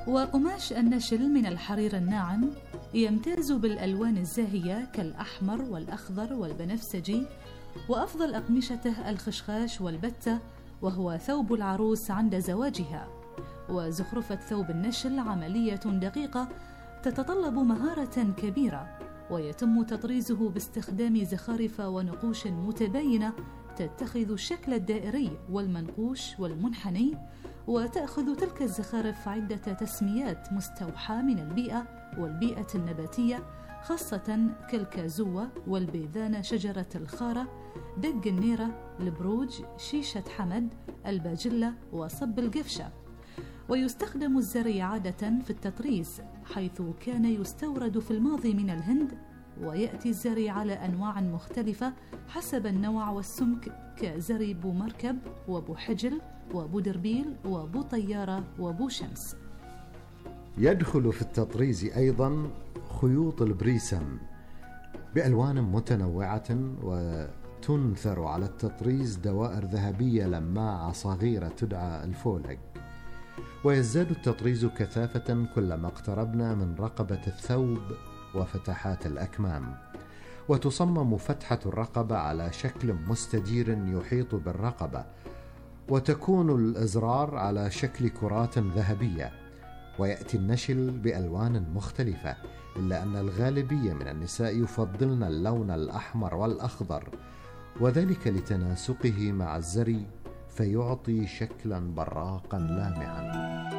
وقماش النشل من الحرير الناعم يمتاز بالألوان الزاهية كالأحمر والأخضر والبنفسجي، وأفضل أقمشته الخشخاش والبتة، وهو ثوب العروس عند زواجها. وزخرفة ثوب النشل عملية دقيقة تتطلب مهارة كبيرة، ويتم تطريزه باستخدام زخارف ونقوش متباينة تتخذ الشكل الدائري والمنقوش والمنحني، وتأخذ تلك الزخارف عدة تسميات مستوحاة من البيئة والبيئة النباتية، خاصة كالكازوة والبيذان، شجرة الخارة، دق النيرة، البروج، شيشة حمد، الباجلة، وصب القفشة. ويستخدم الزري عادة في التطريز، حيث كان يستورد في الماضي من الهند، ويأتي الزري على أنواع مختلفة حسب النوع والسمك، كزري بو مركب وبو حجل وبو دربيل وبو طيارة وبو شمس. يدخل في التطريز أيضا خيوط البريسم بألوان متنوعة، وتنثر على التطريز دوائر ذهبية لماعة صغيرة تدعى الفولق. ويزداد التطريز كثافة كلما اقتربنا من رقبة الثوب وفتحات الأكمام، وتصمم فتحة الرقبة على شكل مستدير يحيط بالرقبة، وتكون الأزرار على شكل كرات ذهبية. ويأتي النشل بألوان مختلفة، إلا أن الغالبية من النساء يفضلن اللون الأحمر والأخضر، وذلك لتناسقه مع الزري، فيعطي شكلا براقا لامعا.